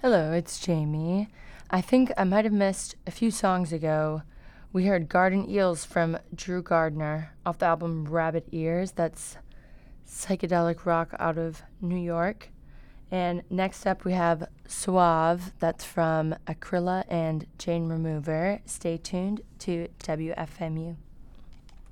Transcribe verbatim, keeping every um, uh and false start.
Hello, it's Jamie. I think I might have missed a few songs ago. We heard Garden Eels from Drew Gardner off the album Rabbit Ears. That's psychedelic rock out of New York. And next up we have Suave. That's from Acryla and Jane Remover. Stay tuned to W F M U.